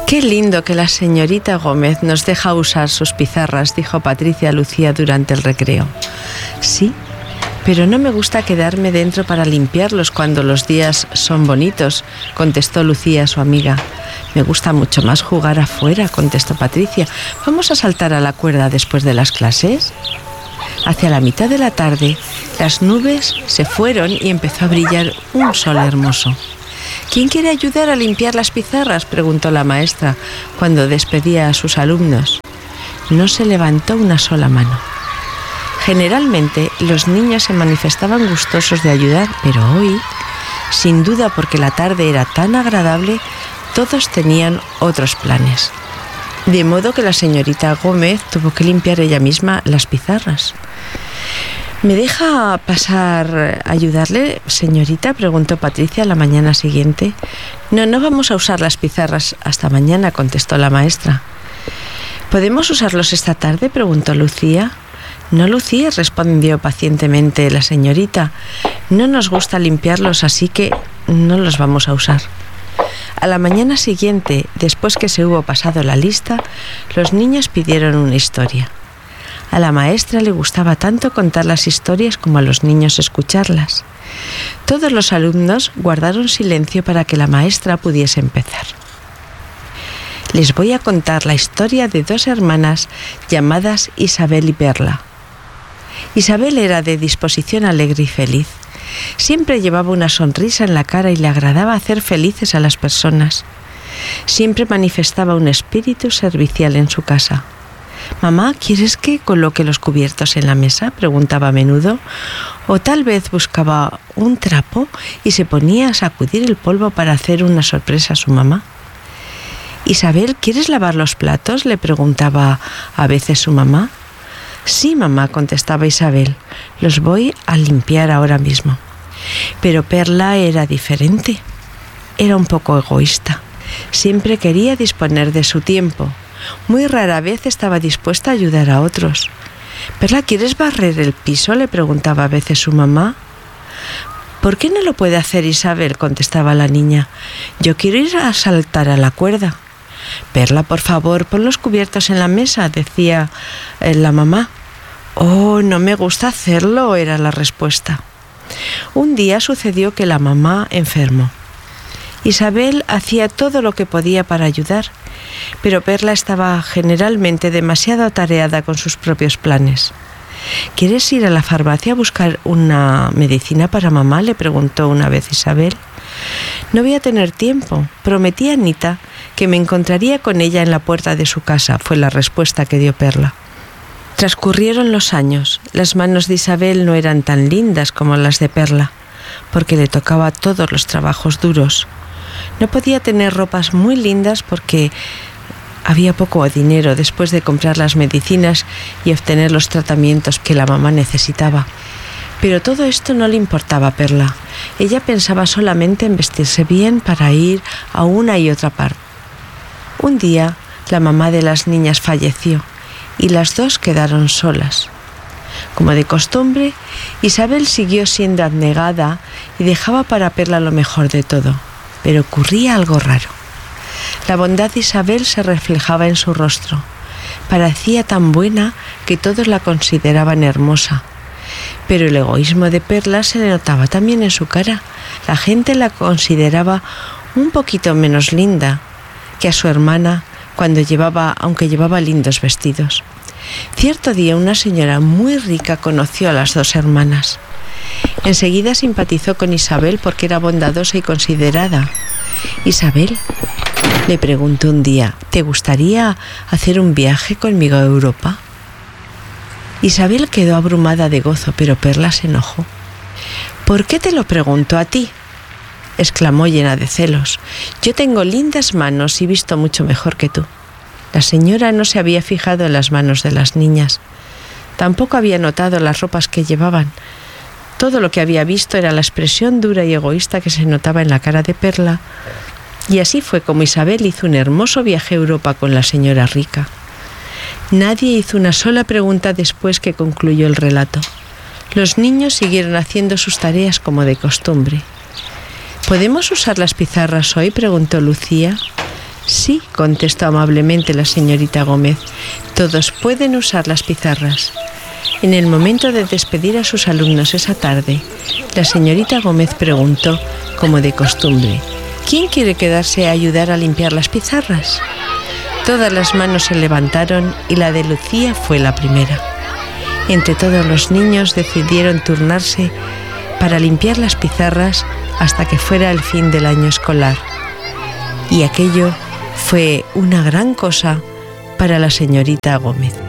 Qué lindo que la señorita Gómez nos deja usar sus pizarras, dijo Patricia a Lucía durante el recreo. Sí, pero no me gusta quedarme dentro para limpiarlos cuando los días son bonitos, contestó Lucía a su amiga. Me gusta mucho más jugar afuera, contestó Patricia. ¿Vamos a saltar a la cuerda después de las clases? Hacia la mitad de la tarde, las nubes se fueron y empezó a brillar un sol hermoso. ¿Quién quiere ayudar a limpiar las pizarras?, preguntó la maestra cuando despedía a sus alumnos. No se levantó una sola mano. Generalmente los niños se manifestaban gustosos de ayudar, pero hoy, sin duda porque la tarde era tan agradable, todos tenían otros planes. De modo que la señorita Gómez tuvo que limpiar ella misma las pizarras. ¿Me deja pasar a ayudarle, señorita?, preguntó Patricia la mañana siguiente. No vamos a usar las pizarras hasta mañana, contestó la maestra. ¿Podemos usarlos esta tarde?, preguntó Lucía. No, Lucía, respondió pacientemente la señorita. No nos gusta limpiarlos, así que no los vamos a usar. A la mañana siguiente, después que se hubo pasado la lista, los niños pidieron una historia. A la maestra le gustaba tanto contar las historias como a los niños escucharlas. Todos los alumnos guardaron silencio para que la maestra pudiese empezar. Les voy a contar la historia de dos hermanas llamadas Isabel y Perla. Isabel era de disposición alegre y feliz. Siempre llevaba una sonrisa en la cara y le agradaba hacer felices a las personas. Siempre manifestaba un espíritu servicial en su casa. «Mamá, ¿quieres que coloque los cubiertos en la mesa?», preguntaba a menudo. O tal vez buscaba un trapo y se ponía a sacudir el polvo para hacer una sorpresa a su mamá. «Isabel, ¿quieres lavar los platos?», le preguntaba a veces su mamá. «Sí, mamá», contestaba Isabel, «los voy a limpiar ahora mismo». Pero Perla era diferente. Era un poco egoísta. Siempre quería disponer de su tiempo. Muy rara vez estaba dispuesta a ayudar a otros. «Perla, ¿quieres barrer el piso?», le preguntaba a veces su mamá. «¿Por qué no lo puede hacer Isabel?», contestaba la niña. «Yo quiero ir a saltar a la cuerda». «Perla, por favor, pon los cubiertos en la mesa», decía la mamá. «Oh, no me gusta hacerlo», era la respuesta. Un día sucedió que la mamá enfermó. Isabel hacía todo lo que podía para ayudar, pero Perla estaba generalmente demasiado atareada con sus propios planes. «¿Quieres ir a la farmacia a buscar una medicina para mamá?», le preguntó una vez Isabel. «No voy a tener tiempo. Prometí a Anita que me encontraría con ella en la puerta de su casa», fue la respuesta que dio Perla. Transcurrieron los años. Las manos de Isabel no eran tan lindas como las de Perla, porque le tocaba todos los trabajos duros. No podía tener ropas muy lindas porque había poco dinero después de comprar las medicinas y obtener los tratamientos que la mamá necesitaba. Pero todo esto no le importaba a Perla. Ella pensaba solamente en vestirse bien para ir a una y otra parte. Un día, la mamá de las niñas falleció y las dos quedaron solas. Como de costumbre, Isabel siguió siendo abnegada y dejaba para Perla lo mejor de todo. Pero ocurría algo raro. La bondad de Isabel se reflejaba en su rostro. Parecía tan buena que todos la consideraban hermosa. Pero el egoísmo de Perla se le notaba también en su cara. La gente la consideraba un poquito menos linda que a su hermana aunque llevaba lindos vestidos. Cierto día una señora muy rica conoció a las dos hermanas. Enseguida simpatizó con Isabel porque era bondadosa y considerada. «Isabel», le preguntó un día, «¿te gustaría hacer un viaje conmigo a Europa?». Isabel quedó abrumada de gozo, pero Perla se enojó. «¿Por qué te lo pregunto a ti?», exclamó llena de celos. «Yo tengo lindas manos y visto mucho mejor que tú». La señora no se había fijado en las manos de las niñas. Tampoco había notado las ropas que llevaban. Todo lo que había visto era la expresión dura y egoísta que se notaba en la cara de Perla. Y así fue como Isabel hizo un hermoso viaje a Europa con la señora rica. Nadie hizo una sola pregunta después que concluyó el relato. Los niños siguieron haciendo sus tareas como de costumbre. «¿Podemos usar las pizarras hoy?», preguntó Lucía. Sí, contestó amablemente la señorita Gómez. Todos pueden usar las pizarras. En el momento de despedir a sus alumnos esa tarde, la señorita Gómez preguntó, como de costumbre, ¿quién quiere quedarse a ayudar a limpiar las pizarras? Todas las manos se levantaron y la de Lucía fue la primera. Entre todos los niños decidieron turnarse para limpiar las pizarras hasta que fuera el fin del año escolar. Y aquello fue una gran cosa para la señorita Gómez.